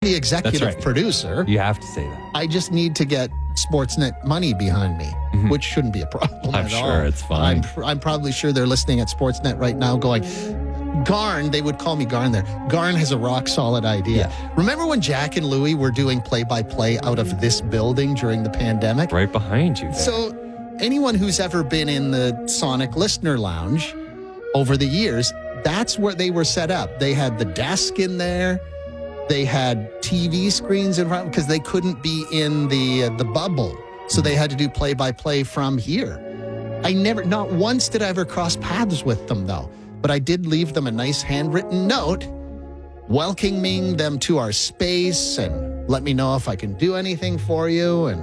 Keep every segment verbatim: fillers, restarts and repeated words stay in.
the executive That's right. producer. You have to say that. I just need to get Sportsnet money behind me, Mhm. which shouldn't be a problem I'm at sure all. it's fine. I'm, pr- I'm probably sure they're listening at Sportsnet right now going, Garn, they would call me Garn there. Garn has a rock solid idea. Yeah. Remember when Jack and Louie were doing play-by-play out of this building during the pandemic? Right behind you there. So anyone who's ever been in the Sonic Listener Lounge over the years, that's where they were set up. They had the desk in there. They had T V screens in front because they couldn't be in the uh, the bubble. So they had to do play-by-play from here. I never, not once did I ever cross paths with them though. But I did leave them a nice handwritten note welcoming them to our space and let me know if I can do anything for you. And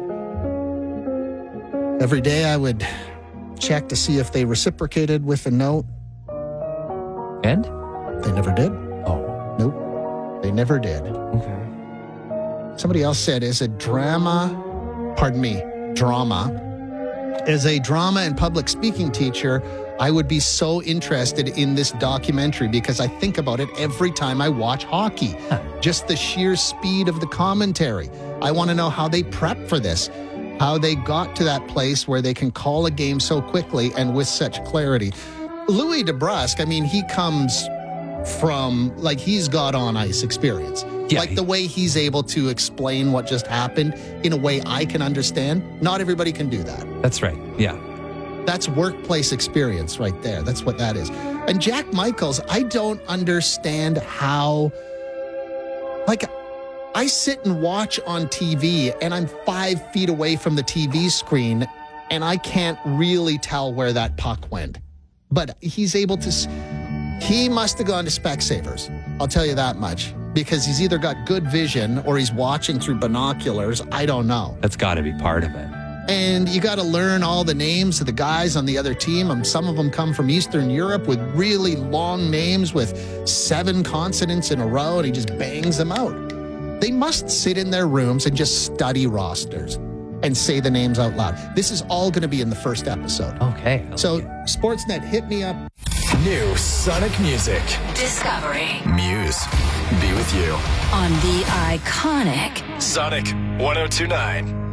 every day I would check to see if they reciprocated with a note. And? They never did. Oh. Nope. They never did. Okay. Somebody else said, is a drama, pardon me, drama, as a drama and public speaking teacher, I would be so interested in this documentary because I think about it every time I watch hockey. Huh. Just the sheer speed of the commentary. I want to know how they prep for this, how they got to that place where they can call a game so quickly and with such clarity. Louis DeBrusque, I mean, he comes from, like, he's got on ice experience. Yeah, like he- the way he's able to explain what just happened in a way I can understand. Not everybody can do that. That's right. Yeah. That's workplace experience right there. That's what that is. And Jack Michaels, I don't understand how, like, I sit and watch on T V and I'm five feet away from the T V screen and I can't really tell where that puck went. But he's able to, s- he must have gone to Specsavers. I'll tell you that much. Because he's either got good vision or he's watching through binoculars. I don't know. That's got to be part of it. And you got to learn all the names of the guys on the other team. Um, some of them come from Eastern Europe with really long names with seven consonants in a row, and he just bangs them out. They must sit in their rooms and just study rosters and say the names out loud. This is all going to be in the first episode. Okay. I So like it. Sportsnet, hit me up. New Sonic music. Discovery Muse. Be with you. on the iconic Sonic one oh two nine.